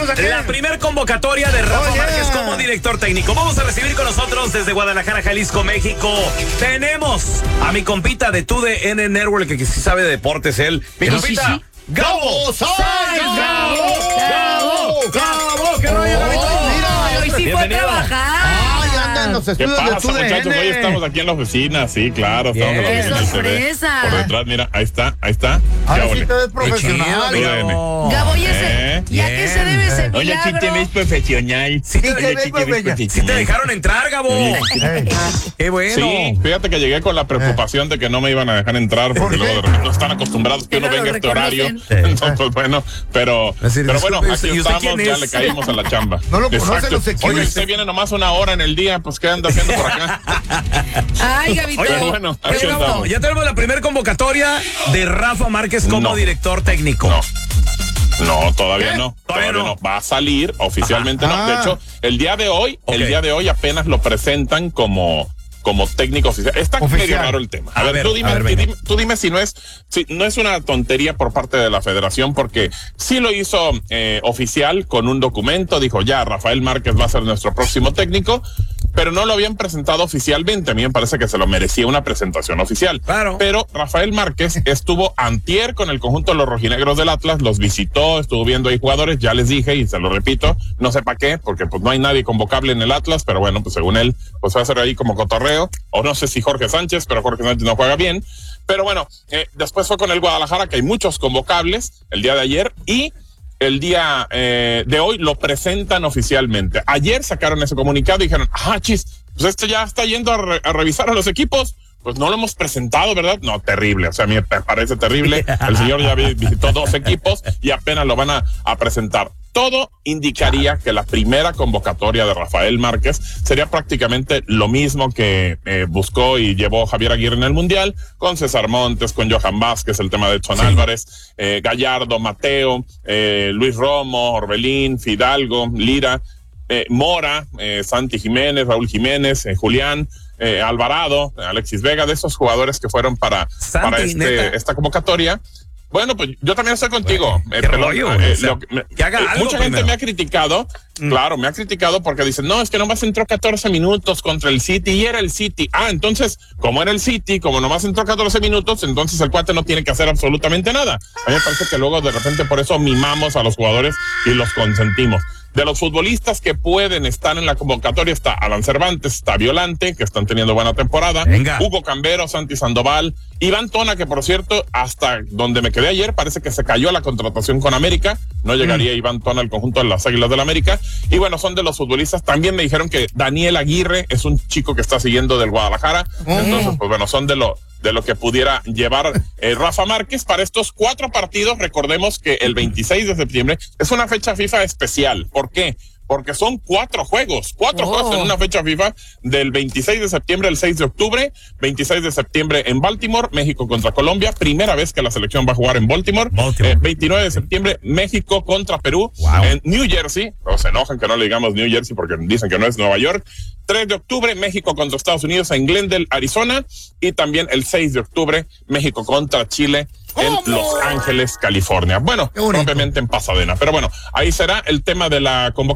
La primer convocatoria de Rafa Márquez como director técnico. Vamos a recibir con nosotros desde Guadalajara, Jalisco, México. Tenemos a mi compita de TUDN Network, que sí sabe de deportes él. Mi compita, sí. Gabo Sáenz. Gabo, ¿qué rollo, Gabito? Hoy sí fue a trabajar. ¿Qué pasa, muchachos? Hoy estamos aquí en la oficina, sí, claro. Estamos en la oficina. ¡Qué sorpresa! Por detrás, mira, ahí está. Ahora sí te ves profesional. Gabo, ¿y a qué se debe ese milagro? Oye, sí te ves profesional. Sí te dejaron entrar, Gabo. Qué bueno. Sí, fíjate que llegué con la preocupación de que no me iban a dejar entrar porque luego de repente no están acostumbrados que uno venga a este horario. Entonces, bueno, pero bueno, aquí estamos, ya le caímos a la chamba. No lo conoce los securities. Oye, usted viene nomás una hora en el día, pues ¿qué anda haciendo por acá? Ay, Gabito. Oye, bueno, aquí andamos. Ya tenemos la primera convocatoria de Rafa Márquez como director técnico. No, todavía no. Todavía no. Va a salir oficialmente, no. De hecho, el día de hoy apenas lo presentan como técnico oficial. Está medio raro el tema. A ver, tú dime si no es una tontería por parte de la federación, porque sí lo hizo oficial con un documento. Dijo, ya, Rafael Márquez va a ser nuestro próximo técnico, pero no lo habían presentado oficialmente. A mí me parece que se lo merecía una presentación oficial. Claro. Pero Rafael Márquez estuvo antier con el conjunto de los rojinegros del Atlas, los visitó, estuvo viendo ahí jugadores, ya les dije y se lo repito, no sé para qué, porque pues no hay nadie convocable en el Atlas, pero bueno, pues según él, pues va a ser ahí como cotorreo, o no sé si Jorge Sánchez, pero Jorge Sánchez no juega bien. Pero bueno, después fue con el Guadalajara, que hay muchos convocables el día de ayer, y el día de hoy lo presentan oficialmente. Ayer sacaron ese comunicado y dijeron, pues este ya está yendo a revisar a los equipos. Pues no lo hemos presentado, ¿verdad? No, terrible. O sea, a mí me parece terrible. El señor ya visitó 2 equipos y apenas lo van a presentar. Todo indicaría que la primera convocatoria de Rafael Márquez sería prácticamente lo mismo que buscó y llevó Javier Aguirre en el Mundial, con César Montes, con Johan Vázquez, el tema de Edson Álvarez, Gallardo, Mateo, Luis Romo, Orbelín, Fidalgo, Lira, Mora, Santi Jiménez, Raúl Jiménez, Julián, Alvarado, Alexis Vega, de esos jugadores que fueron para esta convocatoria. Bueno, pues yo también estoy contigo. Mucha gente me ha criticado, claro, me ha criticado porque dicen, no, es que nomás entró 14 minutos contra el City y era el City. Entonces, como era el City, como nomás entró 14 minutos, entonces el cuate no tiene que hacer absolutamente nada. A mí me parece que luego de repente por eso mimamos a los jugadores y los consentimos. De los futbolistas que pueden estar en la convocatoria está Alan Cervantes, está Violante, que están teniendo buena temporada, Hugo Cambero, Santi Sandoval, Iván Tona, que por cierto, hasta donde me quedé ayer, parece que se cayó la contratación con América, no llegaría Iván Tona al conjunto de las Águilas del América, y bueno, son de los futbolistas. También me dijeron que Daniel Aguirre es un chico que está siguiendo del Guadalajara, entonces pues bueno, son de lo que pudiera llevar Rafa Márquez para estos 4 partidos. Recordemos que el 26 de septiembre es una fecha FIFA especial. ¿Por qué? Porque son 4 juegos en una fecha FIFA, del 26 de septiembre al 6 de octubre, 26 de septiembre en Baltimore, México contra Colombia, primera vez que la selección va a jugar en Baltimore. 29 de septiembre, México contra Perú, en New Jersey, o se enojan que no le digamos New Jersey porque dicen que no es Nueva York. 3 de octubre, México contra Estados Unidos en Glendale, Arizona, y también el 6 de octubre, México contra Chile en Los Ángeles, California. Bueno, propiamente en Pasadena, pero bueno, ahí será el tema de la convocatoria.